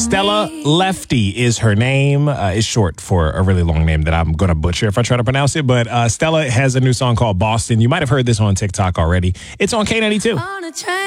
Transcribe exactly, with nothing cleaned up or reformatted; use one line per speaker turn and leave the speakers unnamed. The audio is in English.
Stella Lefty is her name. Uh, it's short for a really long name that I'm going to butcher if I try to pronounce it. But uh, Stella has a new song called Boston. You might have heard this on TikTok already. It's on K ninety-two.